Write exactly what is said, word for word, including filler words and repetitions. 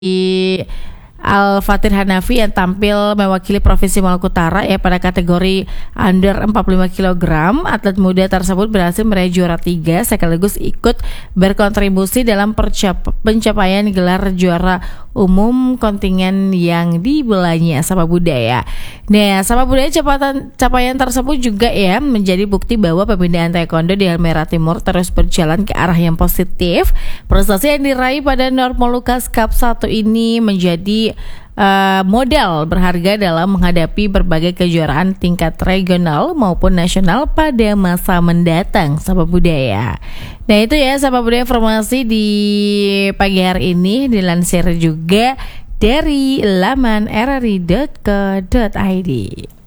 Al-Fatir Hanafi yang tampil mewakili Provinsi Maluku Utara ya pada kategori under empat puluh lima kilogram. Atlet muda tersebut berhasil meraih juara tiga sekaligus ikut berkontribusi dalam percap- pencapaian gelar juara umum kontingen yang dibelanya Sabah Budaya. Nah, Sabah Budaya capaian, capaian tersebut juga ya menjadi bukti bahwa pemindahan taekwondo di Halmahera Timur terus berjalan ke arah yang positif. Prestasi yang diraih pada Normolucas Cup satu ini menjadi Uh, modal berharga dalam menghadapi berbagai kejuaraan tingkat regional maupun nasional pada masa mendatang. Sabah Budaya. Nah itu ya Sabah Budaya informasi di pagi hari ini dilansir juga dari laman r r i dot co dot i d.